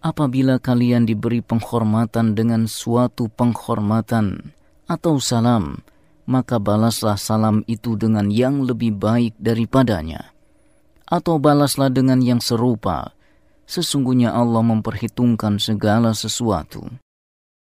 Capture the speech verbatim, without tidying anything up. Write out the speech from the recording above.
Apabila kalian diberi penghormatan dengan suatu penghormatan atau salam, maka balaslah salam itu dengan yang lebih baik daripadanya. Atau balaslah dengan yang serupa. Sesungguhnya Allah memperhitungkan segala sesuatu.